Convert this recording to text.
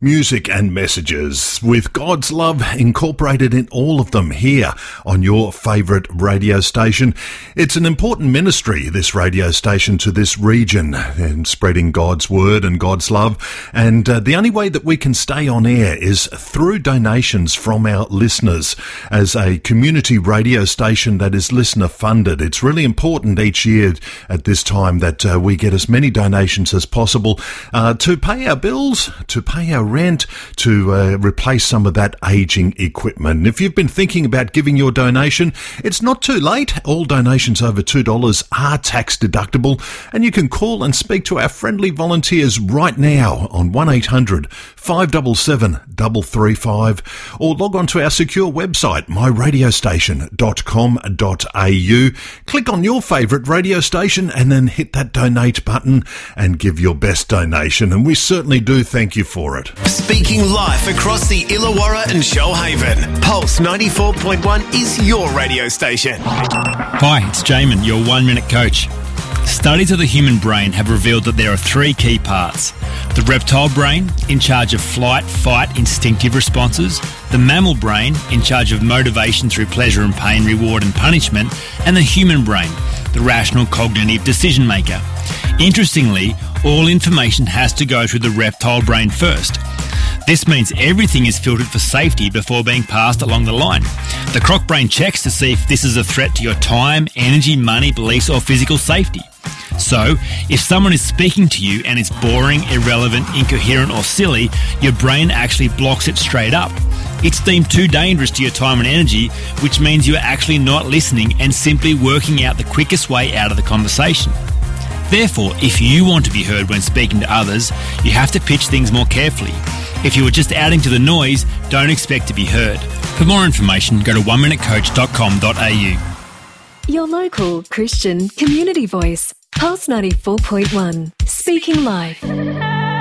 Music and messages with God's love incorporated in all of them here on your favourite radio station. It's an important ministry, this radio station, to this region in spreading God's word and God's love. And the only way that we can stay on air is through donations from our listeners. As a community radio station that is listener funded, it's really important each year at this time that we get as many donations as possible to pay our bills, to pay our rent, to replace some of that aging equipment. And if you've been thinking about giving your donation, it's not too late. All donations over $2 are tax deductible, and you can call and speak to our friendly volunteers right now on 1800 577 335 or log on to our secure website myradiostation.com.au. Click on your favourite radio station and then hit that donate button and give your best donation, and we certainly do thank you for it. Speaking live across the Illawarra and Shoalhaven, Pulse 94.1 is your radio station. Hi, it's Jamin, your 1 minute coach. Studies of the human brain have revealed that there are three key parts. The reptile brain, in charge of flight, fight, instinctive responses. The mammal brain, in charge of motivation through pleasure and pain, reward and punishment. And the human brain, the rational cognitive decision maker. Interestingly, all information has to go through the reptile brain first. This means everything is filtered for safety before being passed along the line. The croc brain checks to see if this is a threat to your time, energy, money, beliefs or physical safety. So, if someone is speaking to you and it's boring, irrelevant, incoherent or silly, your brain actually blocks it straight up. It's deemed too dangerous to your time and energy, which means you are actually not listening and simply working out the quickest way out of the conversation. Therefore, if you want to be heard when speaking to others, you have to pitch things more carefully. If you are just adding to the noise, don't expect to be heard. For more information, go to oneminutecoach.com.au. Your local Christian community voice, Pulse 94.1, speaking live.